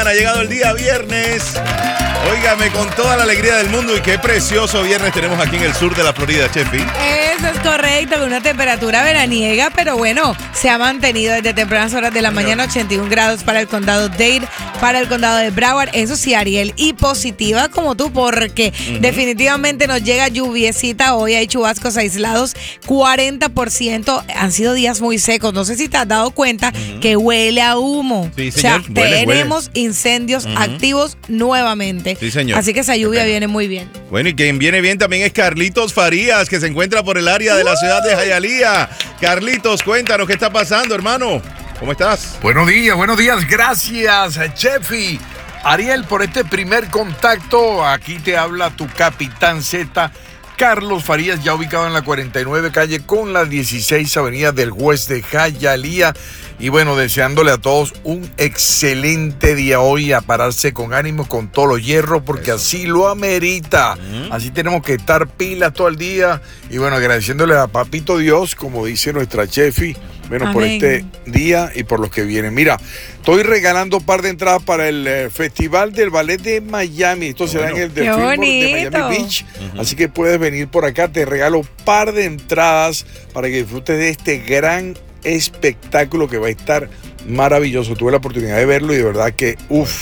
Ha llegado el día viernes. Óigame, con toda la alegría del mundo, y qué precioso viernes tenemos aquí en el sur de la Florida, Chefi. Eso es correcto, con una temperatura veraniega, pero bueno, se ha mantenido desde tempranas horas de la mañana, 81 grados para el condado Dade, para el condado de Broward. Eso sí, Ariel, y positiva como tú, porque definitivamente nos llega lluviecita hoy, hay chubascos aislados, 40%. Han sido días muy secos, no sé si te has dado cuenta que huele a humo. Sí, señor, o sea, huele. tenemos incendios activos nuevamente. Sí, señor. Así que esa lluvia viene muy bien. Bueno, y quien viene bien también es Carlitos Farías, que se encuentra por el área de la ciudad de Hialeah. Carlitos, cuéntanos qué está pasando, hermano. ¿Cómo estás? Buenos días. Gracias, Chefi. Ariel, por este primer contacto. Aquí te habla tu capitán Z, Carlos Farías, ya ubicado en la 49 calle con la 16 avenida del West de Hialeah. Y bueno, deseándole a todos un excelente día hoy, a pararse con ánimo, con todos los hierros, porque así lo amerita. Así tenemos que estar pilas todo el día. Y bueno, agradeciéndole a Papito Dios, como dice nuestra Chefi, bueno, Amén. por este día y por los que vienen. Mira, estoy regalando un par de entradas para el Festival del Ballet de Miami. Esto será en el de Fillmore de Miami Beach. Así que puedes venir por acá. Te regalo un par de entradas para que disfrutes de este gran espectáculo que va a estar maravilloso. Tuve la oportunidad de verlo y de verdad que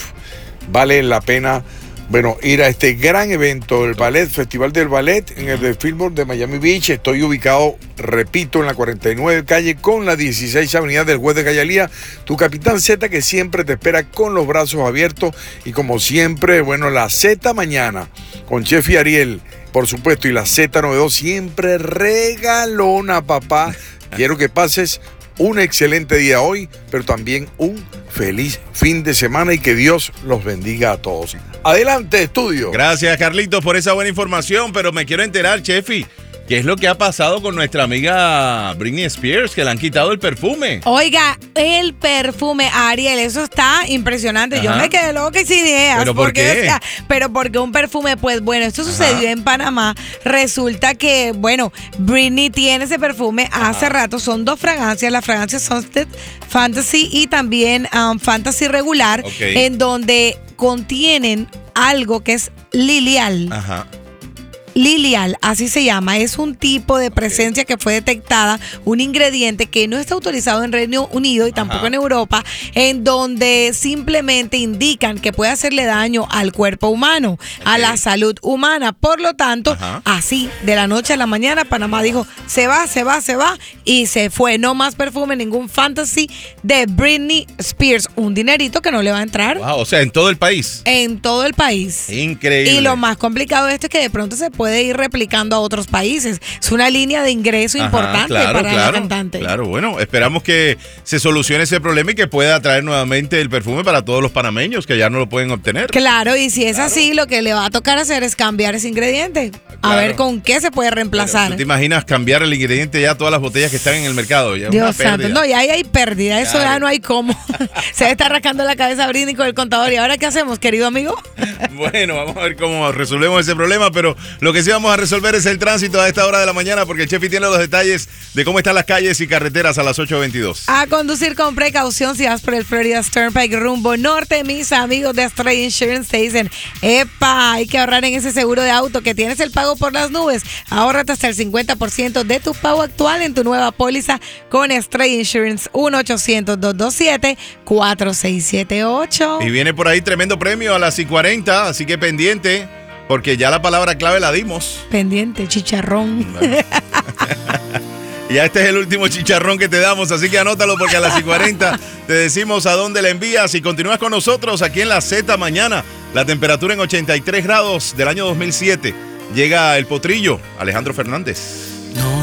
vale la pena, bueno, ir a este gran evento, el ballet, Festival del Ballet en el de Fillmore de Miami Beach. Estoy ubicado, repito, en la 49 calle con la 16 avenida del West de Hialeah. Tu capitán Z, que siempre te espera con los brazos abiertos, y como siempre, bueno, la Z mañana con Chefi Ariel, por supuesto, y la Z92 siempre regalona, papá. Quiero que pases un excelente día hoy, pero también un feliz fin de semana, y que Dios los bendiga a todos. Adelante, estudio. Gracias, Carlitos, por esa buena información, pero me quiero enterar, Chefi, ¿qué es lo que ha pasado con nuestra amiga Britney Spears, que le han quitado el perfume? Oiga, el perfume, Ariel, eso está impresionante. Ajá. Yo me quedé loca y sin ideas. ¿Pero por qué? Pero porque un perfume, pues bueno, esto sucedió en Panamá. Resulta que, bueno, Britney tiene ese perfume hace rato. Son dos fragancias, la fragancia Sunset Fantasy y también Fantasy regular, en donde contienen algo que es Lilial. Ajá. Lilial, así se llama, es un tipo de presencia que fue detectada, un ingrediente que no está autorizado en Reino Unido y tampoco en Europa, en donde simplemente indican que puede hacerle daño al cuerpo humano, a la salud humana. Por lo tanto, así, de la noche a la mañana, Panamá dijo, se va, y se fue. No más perfume, ningún Fantasy de Britney Spears. Un dinerito que no le va a entrar. Wow, o sea, en todo el país. En todo el país. Increíble. Y lo más complicado de esto es que de pronto se puede ir replicando a otros países. Es una línea de ingreso importante para la cantante. Claro, bueno, esperamos que se solucione ese problema y que pueda traer nuevamente el perfume para todos los panameños que ya no lo pueden obtener. Claro, y si es así, lo que le va a tocar hacer es cambiar ese ingrediente. A ver con qué se puede reemplazar. Pero, ¿tú te imaginas cambiar el ingrediente ya a todas las botellas que están en el mercado? Ya Dios santo, no, ya ahí hay pérdida, eso ya no hay cómo. Se está rascando la cabeza Britney con el contador. ¿Y ahora qué hacemos, querido amigo? Bueno, vamos a ver cómo resolvemos ese problema, pero lo que sí vamos a resolver es el tránsito a esta hora de la mañana, porque el Chefi tiene los detalles de cómo están las calles y carreteras a las 8:22. A conducir con precaución si vas por el Florida Turnpike rumbo norte. Mis amigos de Stray Insurance te dicen, epa, hay que ahorrar en ese seguro de auto, que tienes el pago por las nubes. Ahórrate hasta el 50% de tu pago actual en tu nueva póliza con Stray Insurance. 1-800-227-4678. Y viene por ahí tremendo premio a las 40, así que pendiente, porque ya la palabra clave la dimos. Pendiente, chicharrón. Ya este es el último chicharrón que te damos, así que anótalo, porque a las 40 te decimos a dónde la envías. Y continúas con nosotros aquí en la Z mañana. La temperatura en 83 grados del año 2007. Llega el potrillo, Alejandro Fernández.